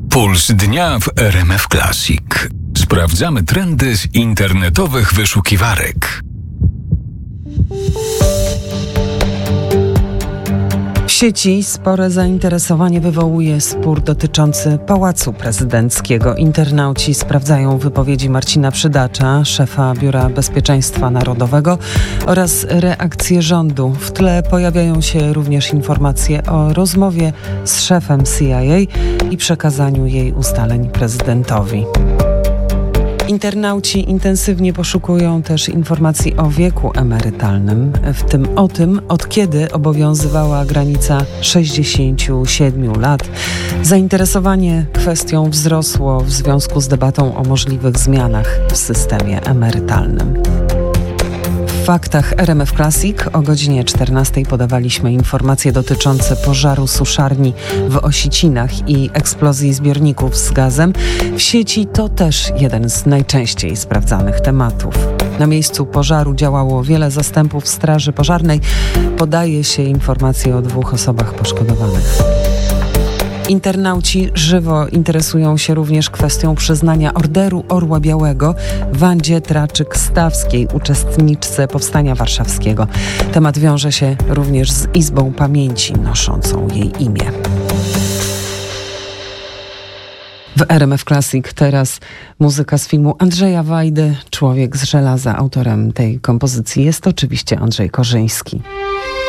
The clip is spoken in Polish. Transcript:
Puls dnia w RMF Classic. Sprawdzamy trendy z internetowych wyszukiwarek. W sieci spore zainteresowanie wywołuje spór dotyczący Pałacu Prezydenckiego. Internauci sprawdzają wypowiedzi Marcina Przydacza, szefa Biura Bezpieczeństwa Narodowego, oraz reakcje rządu. W tle pojawiają się również informacje o rozmowie z szefem CIA i przekazaniu jej ustaleń prezydentowi. Internauci intensywnie poszukują też informacji o wieku emerytalnym, w tym o tym, od kiedy obowiązywała granica 67 lat. Zainteresowanie kwestią wzrosło w związku z debatą o możliwych zmianach w systemie emerytalnym. W faktach RMF Classic o godzinie 14 podawaliśmy informacje dotyczące pożaru suszarni w Osicinach i eksplozji zbiorników z gazem. W sieci to też jeden z najczęściej sprawdzanych tematów. Na miejscu pożaru działało wiele zastępów straży pożarnej. Podaje się informacje o 2 osobach poszkodowanych. Internauci żywo interesują się również kwestią przyznania Orderu Orła Białego Wandzie Traczyk-Stawskiej, uczestniczce Powstania Warszawskiego. Temat wiąże się również z Izbą Pamięci noszącą jej imię. W RMF Classic teraz muzyka z filmu Andrzeja Wajdy, Człowiek z żelaza. Autorem tej kompozycji jest oczywiście Andrzej Korzyński.